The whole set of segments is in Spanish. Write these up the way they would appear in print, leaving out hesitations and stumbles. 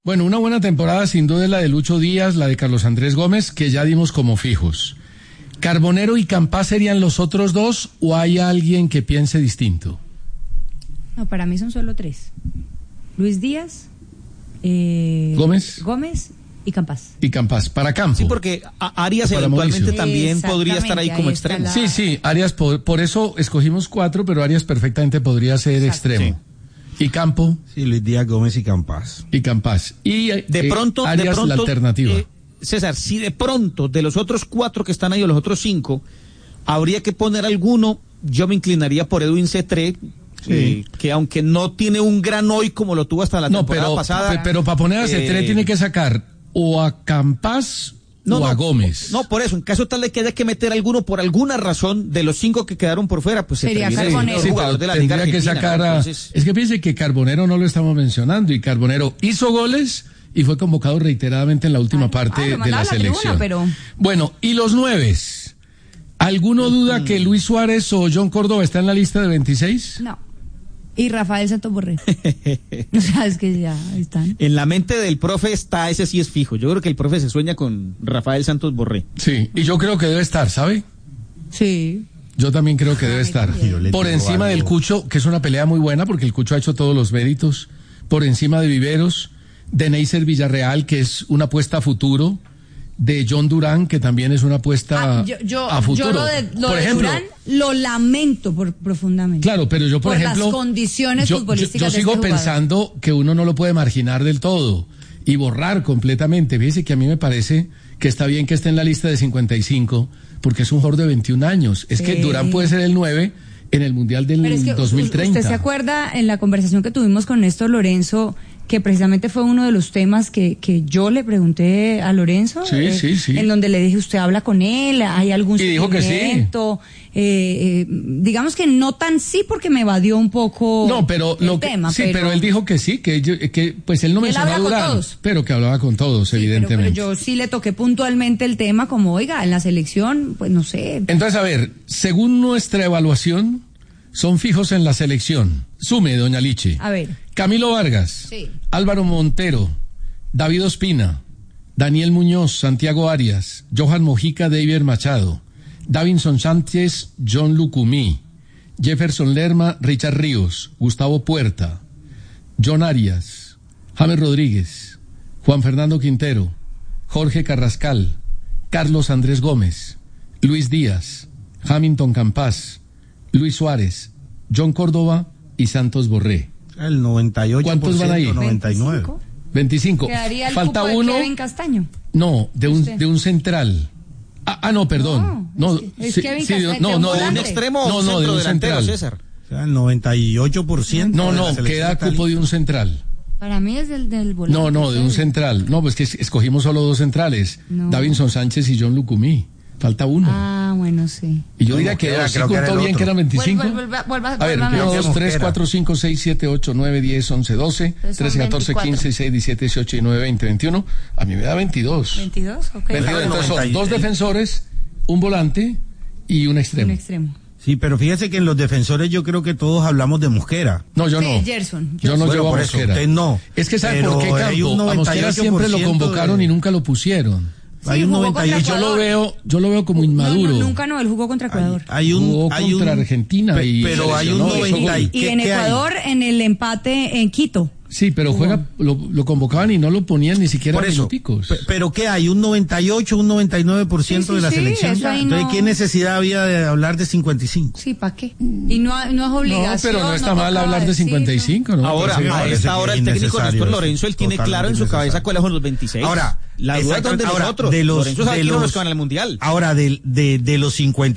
Bueno, una buena temporada sin duda es la de Lucho Díaz, la de Carlos Andrés Gómez, que ya dimos como fijos. ¿Carbonero y Campás serían los otros dos o hay alguien que piense distinto? No, para mí son solo tres. Luis Díaz, Gómez y Campás. Y Campás, para campo. Sí, porque Arias eventualmente también podría estar ahí como extremo. Sí, Arias, por eso escogimos 4, pero Arias perfectamente podría ser extremo. Sí. ¿Y campo? Sí, Luis Díaz, Gómez y Campás. Y de pronto, Arias la alternativa. César, si de pronto de los otros 4 que están ahí o los otros 5, habría que poner alguno, yo me inclinaría por Edwin Cetré. Sí. Que aunque no tiene un gran hoy como lo tuvo hasta la temporada pasada. Pero para poner a Cetré tiene que sacar o a Campás o a Gómez. No, por eso, en caso tal de que haya que meter alguno por alguna razón de los 5 que quedaron por fuera, pues sería Carbonero. Sí, jugador de la Liga Argentina, que sacar a... Entonces... Es que piense que Carbonero no lo estamos mencionando y Carbonero hizo goles y fue convocado reiteradamente en la última parte de la selección. Bueno, y los 9. ¿Alguno duda que Luis Suárez o John Córdoba está en la lista de 26? No. Y Rafael Santos Borré. O sea, es que ya están. En la mente del profe está, ese sí es fijo. Yo creo que el profe se sueña con Rafael Santos Borré. Sí, y yo creo que debe estar, ¿sabe? Sí. Yo también creo que debe estar. Por encima del Cucho, que es una pelea muy buena porque el Cucho ha hecho todos los méritos. Por encima de Viveros, de Neisser Villarreal, que es una apuesta a futuro. De John Durán, que también es una apuesta a futuro. Yo lo de Durán lo lamento profundamente. Claro, pero yo, por ejemplo... las condiciones futbolísticas yo sigo pensando que uno no lo puede marginar del todo y borrar completamente. Fíjese que a mí me parece que está bien que esté en la lista de 55, porque es un jugador de 21 años. Es que Durán puede ser el 9 en el Mundial del 2030. ¿Usted se acuerda en la conversación que tuvimos con Néstor Lorenzo, que precisamente fue uno de los temas que yo le pregunté a Lorenzo? Sí. En donde le dije, ¿usted habla con él? ¿Hay algún seguimiento? Digamos que no tan sí, porque me evadió un poco el tema. Sí, pero él dijo que sí, que pues él no mencionó a Durán, pero que hablaba con todos, evidentemente. Pero yo sí le toqué puntualmente el tema, como, oiga, en la selección, pues no sé. Entonces, a ver, según nuestra evaluación, son fijos en la selección. Sume, doña Liche. A ver. Camilo Vargas. Sí. Álvaro Montero. David Ospina. Daniel Muñoz. Santiago Arias. Johan Mojica. David Machado. Davinson Sánchez. John Lucumí. Jefferson Lerma. Richard Ríos. Gustavo Puerta. John Arias. James Rodríguez. Juan Fernando Quintero. Jorge Carrascal. Carlos Andrés Gómez. Luis Díaz. Hamilton Campás. Luis Suárez, John Córdoba y Santos Borré. El 98%. ¿Cuántos van ahí? 99. 25. Quedaría el Falta cupo uno. De Kevin Castaño. No, de un central. No, perdón. No, es Kevin Castaño. de un extremo o de un delantero, central. César. O sea, el 98%. No, queda cupo de un central. Para mí es del volante. No, de un central. No, pues que escogimos solo 2 centrales. Davinson Sánchez y John Lucumí. Falta uno. Bueno, sí. Y yo diría que sí contó bien que eran 25. Vuelva, a ver, 1, 2, 3, 4, 5, 6, 7, 8, 9, 10, 11, 12, 13, 14, 15, 16, 17, 18, 19, 20, 21. A mí me da 22. 22, ok. 22, entonces son 2 defensores, un volante y un extremo. Sí, pero fíjese que en los defensores yo creo que todos hablamos de Mosquera. No, yo no. Gerson. Yo no llevo a Mosquera. Usted no. Es que ¿sabe por qué, Campo? A Mosquera siempre lo convocaron y nunca lo pusieron. Sí, hay un 98. Yo lo veo como inmaduro. Nunca él jugó contra Ecuador. Jugó contra Argentina. Pero hay un 90. Y en Ecuador en el empate en Quito. Sí, pero lo convocaban y no lo ponían ni siquiera minuticos. Pero ¿qué hay? Un 98, un 99% de la selección. Entonces, ¿qué necesidad había de hablar de 55? Sí, ¿para qué? Y no es obligación. No, pero no está mal hablar de 55, ¿no? Ahora, a esta hora el técnico Néstor Lorenzo, él tiene claro en su cabeza cuáles son los 26. Ahora, la duda es de nosotros. Lorenzo sabe que no nos van al Mundial. Ahora, de los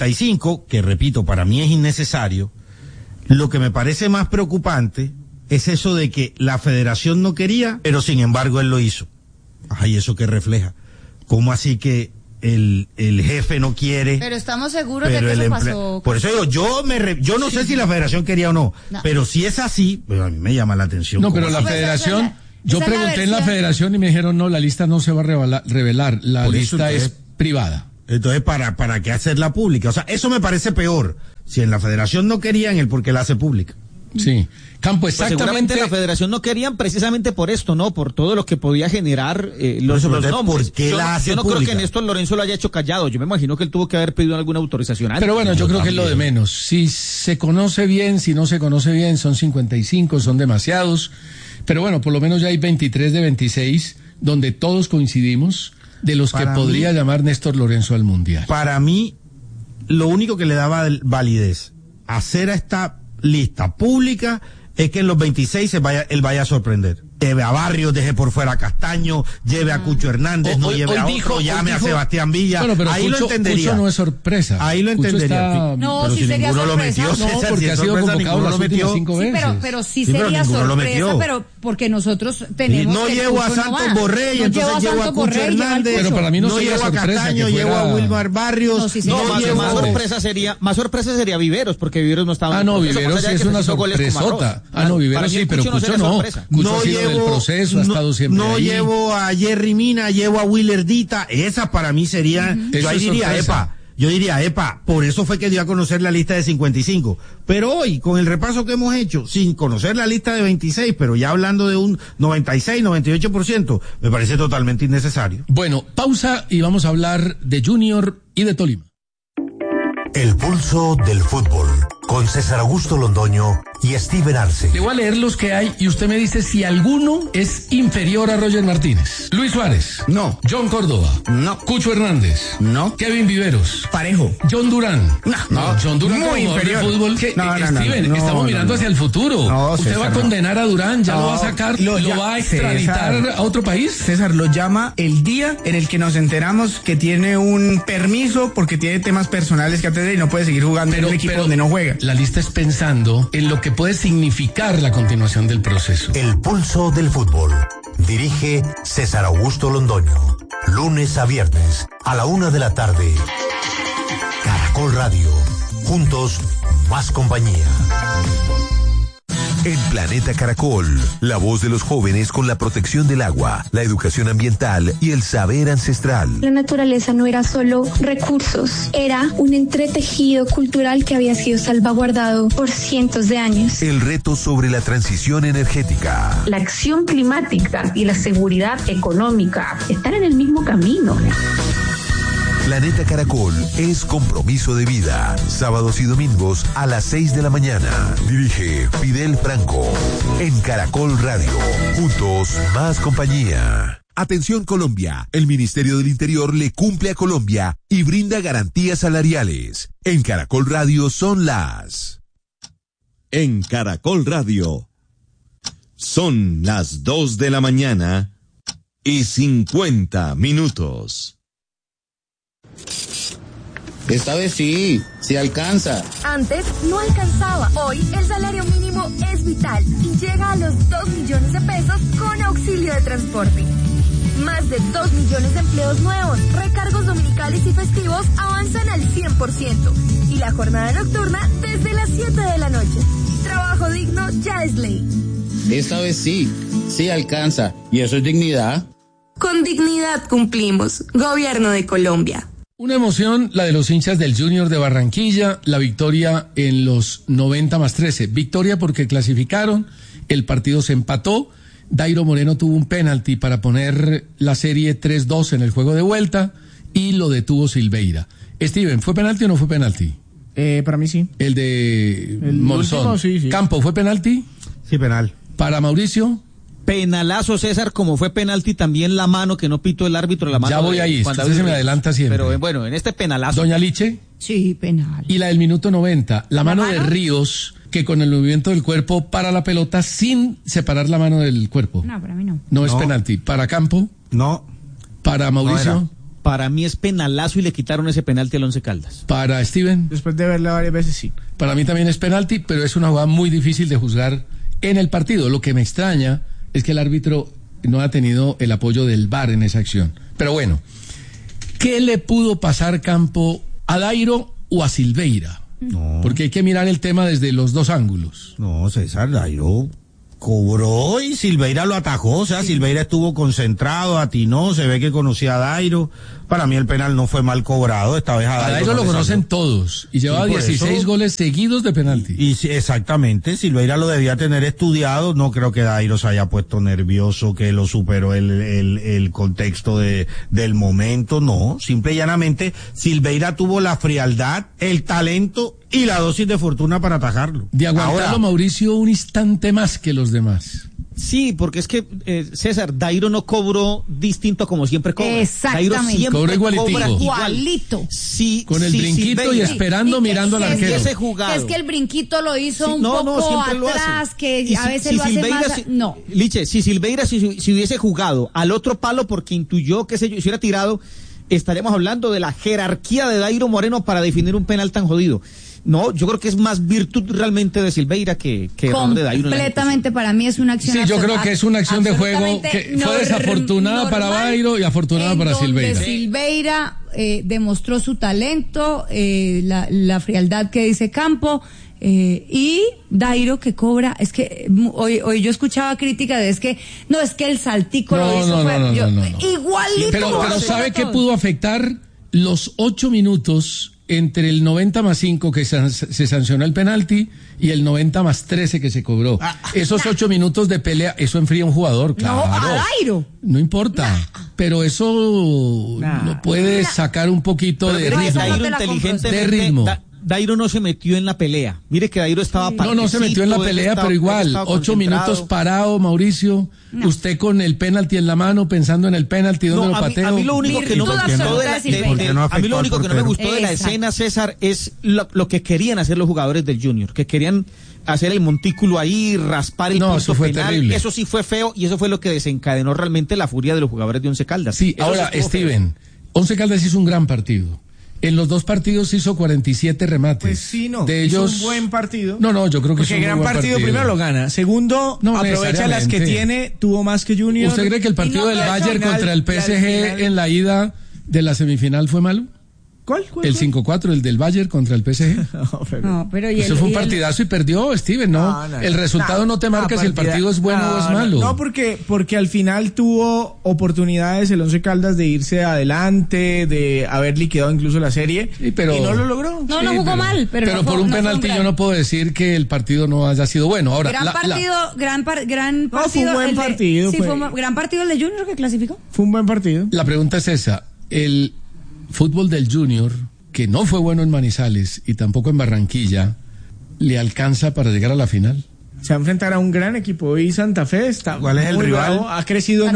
55, que repito, para mí es innecesario, lo que me parece más preocupante es eso de que la federación no quería, pero sin embargo él lo hizo. Ay, ¿eso qué refleja? ¿Cómo así que el jefe no quiere? Pero estamos seguros de que eso pasó. Por eso digo, yo no sé si la federación quería o no, pero si es así, pues a mí me llama la atención. No, pero la federación, yo pregunté en la federación y me dijeron, no, la lista no se va a revelar, la lista es privada. Entonces, ¿para qué hacerla pública? O sea, eso me parece peor. Si en la federación no querían, ¿el por qué la hace pública? Sí. Campo, exactamente. Pues seguramente la federación no querían precisamente por esto, ¿no? Por todo lo que podía generar los nombres. ¿Por qué la hace yo no pública? creo que Néstor Lorenzo lo haya hecho callado. Yo me imagino que él tuvo que haber pedido alguna autorización antes. Pero bueno, yo creo que es lo de menos. Si se conoce bien, si no se conoce bien, son 55, son demasiados. Pero bueno, por lo menos ya hay 23 de 26 donde todos coincidimos de los que podría llamar Néstor Lorenzo al Mundial. Para mí, lo único que le daba validez a hacer a esta lista pública es que en los 26 él vaya a sorprender. Lleve a Barrios, deje por fuera a Castaño, lleve a Cucho Hernández, no lleve a otro, llame a Sebastián Villa. Bueno, pero ahí Cucho, lo entendería. Cucho no es sorpresa. Ahí lo entendería. No, pero sí si sería ninguno sorpresa. lo metió, No, César, porque ha sido convocado las últimas 5 veces. Pero sí sería sorpresa, pero porque nosotros tenemos no llevo a Santos Borrell, entonces llevo a Cucho Hernández. Pero para mí no llevo a Castaño, llevo a Wilmar Barrios. Más sorpresa sería Viveros, porque Viveros no estaba. No, Viveros sí es una sorpresota. No, Viveros sí, pero Cucho no. Cucho ha sido en el proceso, ha estado siempre ahí. Llevo a Jerry Mina, llevo a Willerdita, esa para mí sería, yo ahí diría, epa, por eso fue que dio a conocer la lista de 55. Pero hoy, con el repaso que hemos hecho, sin conocer la lista de 26, pero ya hablando de un 96, 98%, me parece totalmente innecesario. Bueno, pausa y vamos a hablar de Junior y de Tolima. El pulso del fútbol, con César Augusto Londoño y Steven Arce. Le voy a leer los que hay y usted me dice si alguno es inferior a Roger Martínez. Luis Suárez. No. John Córdoba. No. Cucho Hernández. No. Kevin Viveros. Parejo. John Durán. No. John Durán muy inferior. De fútbol. Steven, estamos mirando hacia el futuro. No, usted César, va a condenar a Durán, ya lo va a sacar, lo va a extraditar a otro país. César lo llama el día en el que nos enteramos que tiene un permiso porque tiene temas personales que atender y no puede seguir jugando en un equipo donde no juega. La lista es pensando en lo que puede significar la continuación del proceso. El pulso del fútbol. Dirige César Augusto Londoño. Lunes a viernes a la 1:00 p.m. Caracol Radio. Juntos, más compañía. En Planeta Caracol, la voz de los jóvenes con la protección del agua, la educación ambiental y el saber ancestral. La naturaleza no era solo recursos, era un entretejido cultural que había sido salvaguardado por cientos de años. El reto sobre la transición energética. La acción climática y la seguridad económica están en el mismo camino. Planeta Caracol es compromiso de vida. Sábados y domingos a las 6 de la mañana. Dirige Fidel Franco. En Caracol Radio. Juntos, más compañía. Atención Colombia. El Ministerio del Interior le cumple a Colombia y brinda garantías salariales. En Caracol Radio son las... En Caracol Radio. Son las 2 de la mañana y 50 minutos. Esta vez sí alcanza. Antes no alcanzaba. Hoy el salario mínimo es vital y llega a los 2 millones de pesos con auxilio de transporte. Más de 2 millones de empleos nuevos, recargos dominicales y festivos avanzan al 100%. Y la jornada nocturna desde las 7 de la noche. Trabajo digno ya es ley. Esta vez sí alcanza. ¿Y eso es dignidad? Con dignidad cumplimos. Gobierno de Colombia. Una emoción, la de los hinchas del Junior de Barranquilla, la victoria en los 90+13. Victoria porque clasificaron, el partido se empató, Dairo Moreno tuvo un penalti para poner la serie 3-2 en el juego de vuelta y lo detuvo Silveira. Steven, ¿fue penalti o no fue penalti? Para mí sí. El de Monzón. Último, sí. Campo, ¿fue penalti? Sí, penal. Para Mauricio. Penalazo, César, como fue penalti también la mano que no pitó el árbitro, la mano. Ya voy ahí, usted se me adelanta siempre. Pero bueno, en este penalazo. Doña Liche. Sí, penal. Y la del minuto 90, la mano de Ríos, que con el movimiento del cuerpo para la pelota sin separar la mano del cuerpo. No, para mí no. No es penalti. ¿Para Campo? No. ¿Para Mauricio? No. Para mí es penalazo y le quitaron ese penalti al Once Caldas. ¿Para Steven? Después de verla varias veces, sí. Para mí también es penalti, pero es una jugada muy difícil de juzgar en el partido. Lo que me extraña es que el árbitro no ha tenido el apoyo del VAR en esa acción. Pero bueno, ¿qué le pudo pasar, Campo, a Dairo o a Silveira? No. Porque hay que mirar el tema desde los dos ángulos. No, César, Dairo cobró y Silveira lo atajó. O sea, Silveira estuvo concentrado, atinó, se ve que conocía a Dairo. Para mí el penal no fue mal cobrado, esta vez a Dairo lo conocen todos y lleva 16 goles seguidos de penalti. Y exactamente, Silveira lo debía tener estudiado, no creo que Dairo se haya puesto nervioso, que lo superó el contexto del momento, no, simple y llanamente Silveira tuvo la frialdad, el talento y la dosis de fortuna para atajarlo. De aguantarlo, Mauricio, un instante más que los demás. Sí, porque es que, César, Dairo no cobró distinto a como siempre cobra. Exactamente. Dairo siempre cobra igualito. Sí, con el brinquito y esperando, mirando al arquero. Es que el brinquito lo hizo un poco atrás, que a veces lo hace más... No. Liche, si Silveira si hubiese jugado al otro palo porque intuyó, qué sé yo, si hubiera tirado, estaríamos hablando de la jerarquía de Dairo Moreno para definir un penal tan jodido. No, yo creo que es más virtud realmente de Silveira que error de Dairo. Completamente, para mí es una acción. Sí, yo creo que es una acción de juego que fue desafortunada para Dairo y afortunada para Silveira. Silveira demostró su talento, la frialdad que dice Campo, y Dairo que cobra. Es que hoy yo escuchaba crítica de es que el saltico lo hizo. Igualito. Pero ¿sabe qué pudo afectar? Los 8 minutos entre el 90+5 que se sancionó el penalti y el 90+13 que se cobró. Esos 8 minutos de pelea, eso enfría a un jugador, claro. No, a Dairo. No importa, pero eso lo puede sacar un poquito de ritmo. Dairo inteligentemente, de ritmo. Dairo no se metió en la pelea. Mire que Dairo estaba No se metió en la pelea, pero igual, 8 minutos parado, Mauricio. No. Usted con el penalti en la mano, pensando en el penalti, ¿dónde lo pateo? A mí lo único que no me gustó de la escena, César, es lo que querían hacer los jugadores del Junior, que querían hacer el montículo ahí, raspar el punto penal. Terrible. Eso sí fue feo y eso fue lo que desencadenó realmente la furia de los jugadores de Once Caldas. Sí, eso ahora, Steven, Once Caldas hizo un gran partido. En los 2 partidos hizo 47 remates. Pues sí, no. De ellos... Es un buen partido. No, yo creo que es un gran buen partido. Primero lo gana. Segundo, aprovecha las que tiene, tuvo más que Junior. ¿Usted cree que el partido del Bayern contra el PSG en la ida de la semifinal fue malo? ¿Cuál? El 5-4, el del Bayern contra el PSG. pero eso fue un partidazo y perdió, Steven, ¿no? El resultado no te marca si el partido es bueno o es malo. No, porque al final tuvo oportunidades el Once Caldas de irse adelante, de haber liquidado incluso la serie, y no lo logró. No jugó mal, pero por un penalti yo no puedo decir que el partido no haya sido bueno. Ahora, gran partido. Fue un buen partido. Sí, fue un gran partido el de Junior que clasificó. Fue un buen partido. La pregunta es esa, el fútbol del Junior, que no fue bueno en Manizales y tampoco en Barranquilla, ¿le alcanza para llegar a la final? Se va a enfrentar a un gran equipo y Santa Fe está. ¿Cuál es el rival? Bravo, ha crecido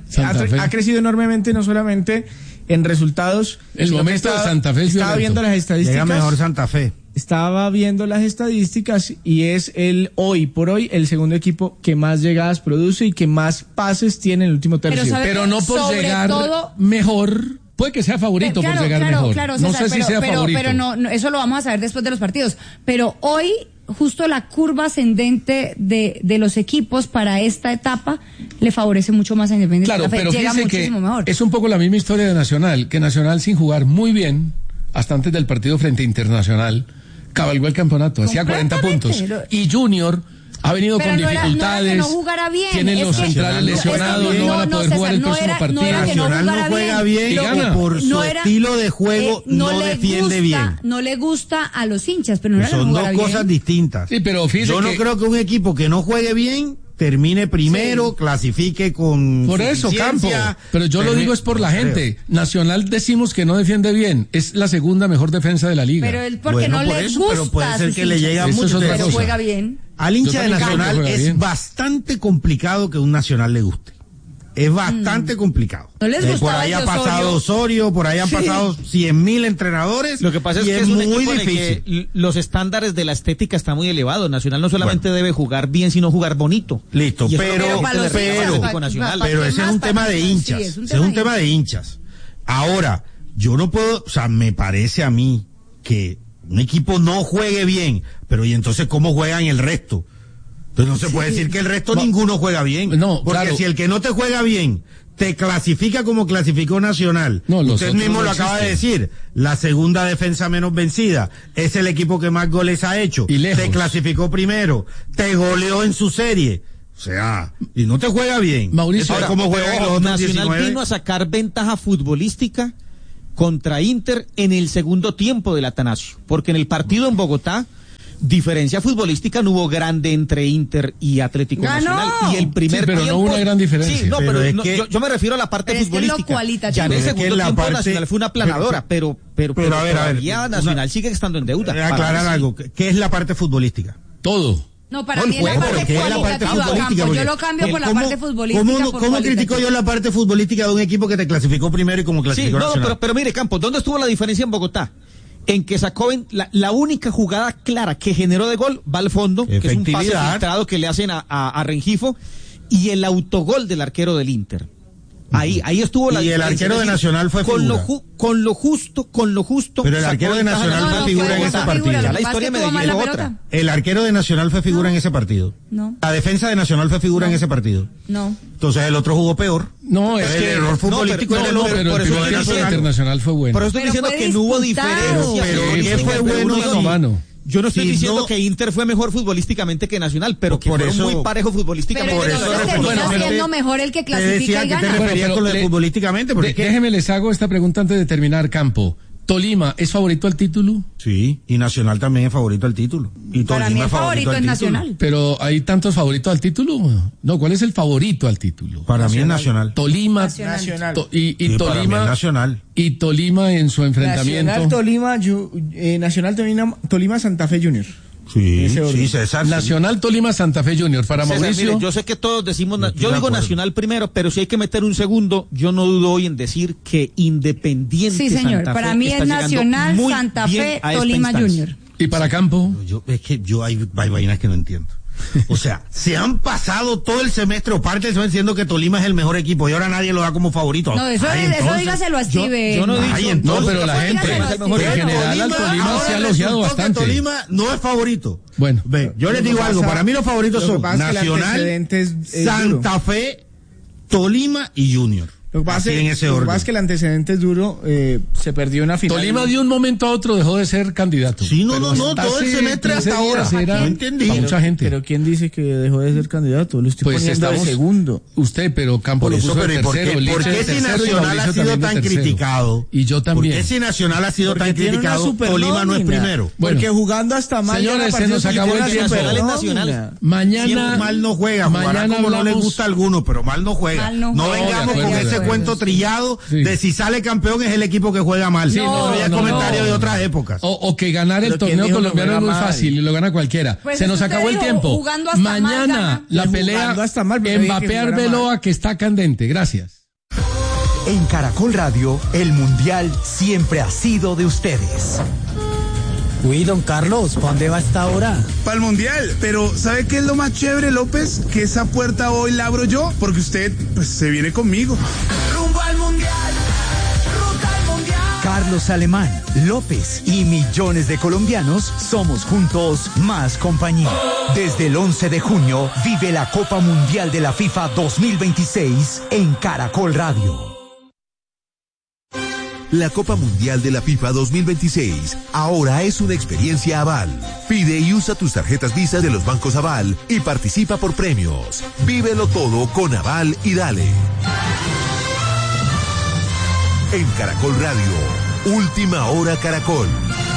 ha crecido enormemente, no solamente en resultados. El momento de Santa Fe es estaba viendo las estadísticas. Llega mejor Santa Fe. Estaba viendo las estadísticas y es hoy por hoy el segundo equipo que más llegadas produce y que más pases tiene en el último tercio. Pero no por llegar mejor. Puede que sea favorito por llegar mejor. Claro, no César, sé si sea favorito. Pero no, eso lo vamos a saber después de los partidos. Pero hoy, justo la curva ascendente de los equipos para esta etapa le favorece mucho más a Independiente. Claro, pero llega muchísimo mejor. Es un poco la misma historia de Nacional, que Nacional sin jugar muy bien, hasta antes del partido frente a Internacional, cabalgó el campeonato, hacía 40 puntos. Y Junior ha venido con dificultades, tienen los centrales lesionados, no van a poder jugar el próximo partido. Nacional no juega bien y gana. Por su estilo de juego no defiende bien. No le gusta a los hinchas, pero no son dos cosas distintas. Sí, pero yo no creo que un equipo que no juegue bien termine primero, clasifique con por eso, Campo. Pero yo lo digo es por la gente. Nacional decimos que no defiende bien. Es la segunda mejor defensa de la liga. Pero es porque no le gusta. Pero puede ser que le llegue a muchos. Pero juega bien. Al hincha de Nacional es bastante complicado que un Nacional le guste. Es bastante complicado. No les por ahí ha pasado Osorio, por ahí han pasado 100.000 entrenadores. Lo que pasa es que es un equipo en el que los estándares de la estética están muy elevados. Nacional no solamente debe jugar bien, sino jugar bonito. Listo, pero ese es un tema de hinchas. Es un tema de hinchas. Ahora, yo no puedo, me parece a mí que un equipo no juegue bien, pero ¿y entonces cómo juegan el resto? Entonces no se puede decir que el resto ninguno juega bien. No, porque claro. Si el que no te juega bien te clasifica como clasificó Nacional, usted mismo lo acaba de decir, la segunda defensa menos vencida, es el equipo que más goles ha hecho, te clasificó primero, te goleó en su serie. O sea, y no te juega bien. Mauricio, ahora, ¿cómo juega Nacional 19? Vino a sacar ventaja futbolística contra Inter en el segundo tiempo del Atanasio, porque en el partido en Bogotá, diferencia futbolística no hubo grande entre Inter y Atlético Nacional. Y el primer pero tiempo, no hubo una gran diferencia. Sí, no, pero es que, yo me refiero a la parte futbolística. Ya en el segundo tiempo Nacional fue una aplanadora, pero a ver, Nacional sigue estando en deuda. Aclarar algo, ¿qué es la parte futbolística? Todo. No, para mí es la parte futbolística. Yo lo cambio por la parte futbolística. ¿Cómo critico yo la parte futbolística de un equipo que te clasificó primero y como clasificó Nacional? Pero mire, Campos, ¿dónde estuvo la diferencia en Bogotá? En que sacó la única jugada clara que generó de gol va al fondo, que es un pase filtrado que le hacen a Rengifo, y el autogol del arquero del Inter. Ahí estuvo la diferencia. Y el arquero de Nacional fue figura. Con lo justo. Pero el arquero de Nacional fue figura en ese partido. Ya la historia me dijo otra. El arquero de Nacional fue figura en ese partido. No. La defensa de Nacional fue figura en ese partido. No. Entonces el otro jugó peor. No, es que el error futbolístico pero el partido internacional fue bueno. Por eso estoy diciendo que no hubo diferencia. Pero ¿qué fue bueno? Yo no estoy diciendo que Inter fue mejor futbolísticamente que Nacional, pero que fueron muy parejo futbolísticamente. Pero termina siendo mejor el que clasifica y gana. ¿Qué te referías con lo de futbolísticamente? Déjeme les hago esta pregunta antes de terminar, Campo. ¿Tolima es favorito al título? Sí, y Nacional también es favorito al título. Y para mí el favorito es Nacional. Pero ¿hay tantos favoritos al título? No, ¿cuál es el favorito al título? Para mí es Nacional. Tolima. Nacional. Y Tolima. Para mí es Nacional. Y Tolima en su enfrentamiento. Nacional Tolima Santa Fe Junior. Sí, César. Nacional Tolima Santa Fe Junior. Para César, Mauricio. Mire, yo sé que todos decimos, yo digo Nacional primero, pero si hay que meter un segundo, yo no dudo hoy en decir que Independiente sí, señor. Santa Fe para mí es Nacional Santa Fe Tolima Junior. ¿Y para Campo? Es que hay vainas que no entiendo. O sea, se han pasado todo el semestre o parte del semestre diciendo que Tolima es el mejor equipo y ahora nadie lo da como favorito. No, eso dígaselo a Steven. Yo no he dicho. No, pero la gente, en general al Tolima se ha elogiado bastante. Tolima no es favorito. Bueno. Yo les digo algo, para mí los favoritos son Nacional, Santa Fe, Tolima y Junior. Lo que pasa es que el antecedente es duro, se perdió una final. Tolima de un momento a otro dejó de ser candidato. Sí, no, todo el semestre hasta ahora. No entendí. Mucha gente. Pero ¿quién dice que dejó de ser candidato? Lo estoy poniendo de segundo. Usted, pero Campo lo puso de tercero. ¿Por qué si Nacional ha sido tan criticado? Y yo también. ¿Por qué si Nacional ha sido tan criticado? Tolima no es primero. Porque jugando hasta mal. Señores, se nos acabó el tiempo. Mañana. Mal no juega. Mañana como no le gusta a alguno, pero mal no juega. No vengamos con ese cuento trillado de si sale campeón es el equipo que juega mal. Sí, no había comentarios de otras épocas. O que ganar el torneo colombiano es muy fácil y lo gana cualquiera. Pues se nos acabó el tiempo. Mañana la pelea Mbappé-Arbeloa que está candente. Gracias. En Caracol Radio, el Mundial siempre ha sido de ustedes. Uy, don Carlos, ¿para dónde va esta hora? Para el Mundial, pero ¿sabe qué es lo más chévere, López? Que esa puerta hoy la abro yo, porque usted, pues, se viene conmigo. ¡Rumbo al Mundial! ¡Ruta al Mundial! Carlos Alemán, López y millones de colombianos somos juntos más compañía. Desde el 11 de junio, vive la Copa Mundial de la FIFA 2026 en Caracol Radio. La Copa Mundial de la FIFA 2026 ahora es una experiencia Aval. Pide y usa tus tarjetas Visa de los bancos Aval y participa por premios. Vívelo todo con Aval y dale. En Caracol Radio, Última Hora Caracol.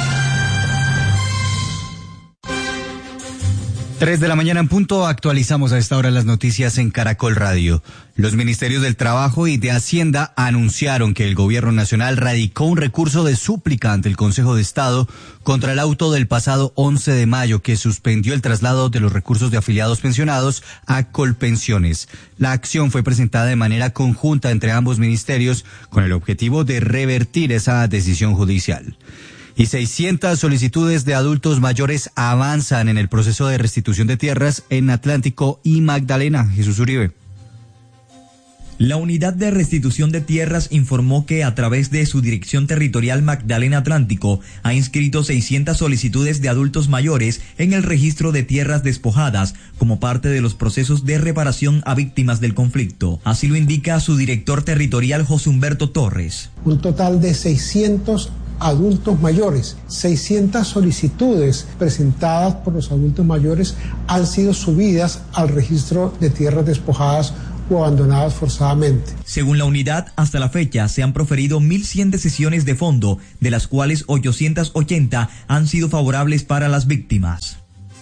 3 de la mañana en punto, actualizamos a esta hora las noticias en Caracol Radio. Los ministerios del Trabajo y de Hacienda anunciaron que el Gobierno Nacional radicó un recurso de súplica ante el Consejo de Estado contra el auto del pasado 11 de mayo que suspendió el traslado de los recursos de afiliados pensionados a Colpensiones. La acción fue presentada de manera conjunta entre ambos ministerios con el objetivo de revertir esa decisión judicial. Y 600 solicitudes de adultos mayores avanzan en el proceso de restitución de tierras en Atlántico y Magdalena. Jesús Uribe. La Unidad de Restitución de Tierras informó que a través de su Dirección Territorial Magdalena Atlántico ha inscrito 600 solicitudes de adultos mayores en el registro de tierras despojadas como parte de los procesos de reparación a víctimas del conflicto. Así lo indica su director territorial José Humberto Torres. Un total de 600 adultos mayores, 600 solicitudes presentadas por los adultos mayores han sido subidas al registro de tierras despojadas o abandonadas forzadamente. Según la unidad, hasta la fecha se han proferido 1.100 decisiones de fondo, de las cuales 880 han sido favorables para las víctimas.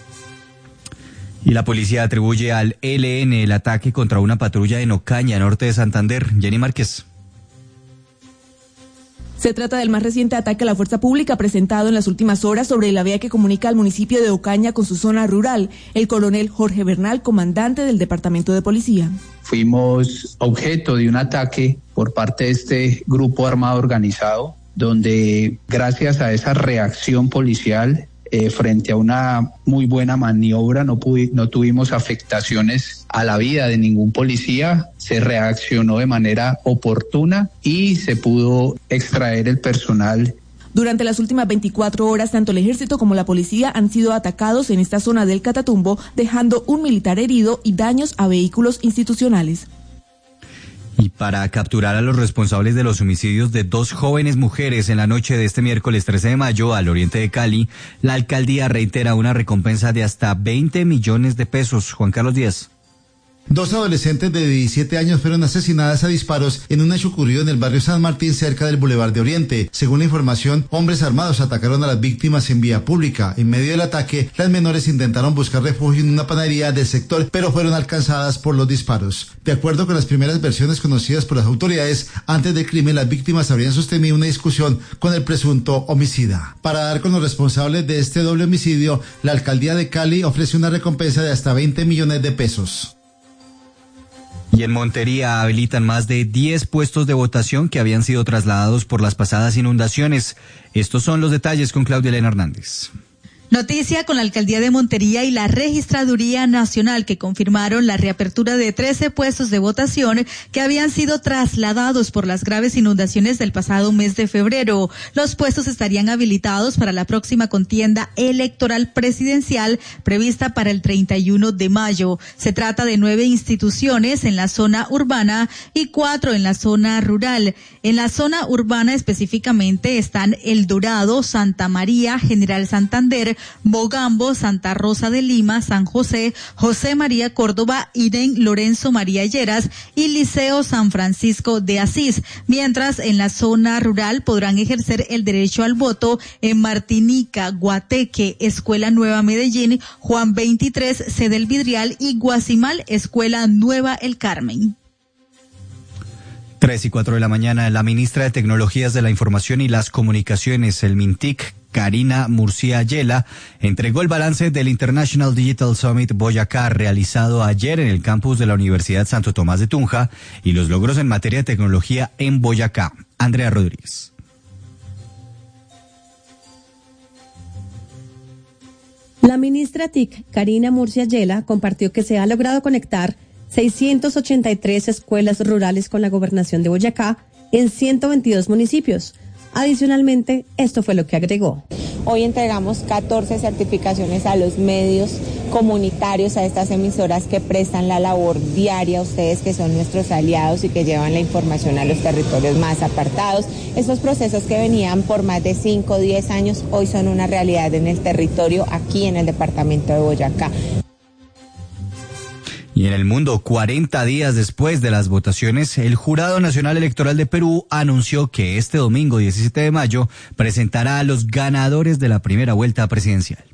Y la policía atribuye al ELN el ataque contra una patrulla en Ocaña, norte de Santander. Jenny Márquez. Se trata del más reciente ataque a la fuerza pública presentado en las últimas horas sobre la vía que comunica al municipio de Ocaña con su zona rural. El coronel Jorge Bernal, comandante del departamento de policía. Fuimos objeto de un ataque por parte de este grupo armado organizado, donde gracias a esa reacción policial, frente a una muy buena maniobra, no tuvimos afectaciones a la vida de ningún policía, se reaccionó de manera oportuna y se pudo extraer el personal. Durante las últimas 24 horas, tanto el ejército como la policía han sido atacados en esta zona del Catatumbo, dejando un militar herido y daños a vehículos institucionales. Y para capturar a los responsables de los homicidios de 2 jóvenes mujeres en la noche de este miércoles 13 de mayo al oriente de Cali, la alcaldía reitera una recompensa de hasta 20 millones de pesos. Juan Carlos Díaz. 2 adolescentes de 17 años fueron asesinadas a disparos en un hecho ocurrido en el barrio San Martín, cerca del Boulevard de Oriente. Según la información, hombres armados atacaron a las víctimas en vía pública. En medio del ataque, las menores intentaron buscar refugio en una panadería del sector, pero fueron alcanzadas por los disparos. De acuerdo con las primeras versiones conocidas por las autoridades, antes del crimen las víctimas habrían sostenido una discusión con el presunto homicida. Para dar con los responsables de este doble homicidio, la alcaldía de Cali ofrece una recompensa de hasta 20 millones de pesos. Y en Montería habilitan más de 10 puestos de votación que habían sido trasladados por las pasadas inundaciones. Estos son los detalles con Claudia Elena Hernández. Noticia con la Alcaldía de Montería y la Registraduría Nacional, que confirmaron la reapertura de 13 puestos de votación que habían sido trasladados por las graves inundaciones del pasado mes de febrero. Los puestos estarían habilitados para la próxima contienda electoral presidencial prevista para el 31 de mayo. Se trata de 9 instituciones en la zona urbana y 4 en la zona rural. En la zona urbana específicamente están El Dorado, Santa María, General Santander, Mogambo, Santa Rosa de Lima, San José, José María Córdoba, Irén Lorenzo María Lleras y Liceo San Francisco de Asís, mientras en la zona rural podrán ejercer el derecho al voto en Martinica, Guateque, Escuela Nueva Medellín, Juan 23, Sede El Vidrial y Guasimal, Escuela Nueva El Carmen. 3:04 de la mañana, la ministra de Tecnologías de la Información y las Comunicaciones, el MINTIC, Karina Murcia Yela, entregó el balance del International Digital Summit Boyacá, realizado ayer en el campus de la Universidad Santo Tomás de Tunja, y los logros en materia de tecnología en Boyacá. Andrea Rodríguez. La ministra TIC, Karina Murcia Yela, compartió que se ha logrado conectar 683 escuelas rurales con la gobernación de Boyacá en 122 municipios. Adicionalmente, esto fue lo que agregó. Hoy entregamos 14 certificaciones a los medios comunitarios, a estas emisoras que prestan la labor diaria a ustedes, que son nuestros aliados y que llevan la información a los territorios más apartados. Estos procesos que venían por más de 5 o 10 años, hoy son una realidad en el territorio, aquí en el departamento de Boyacá. Y en el mundo, 40 días después de las votaciones, el Jurado Nacional Electoral de Perú anunció que este domingo 17 de mayo presentará a los ganadores de la primera vuelta presidencial.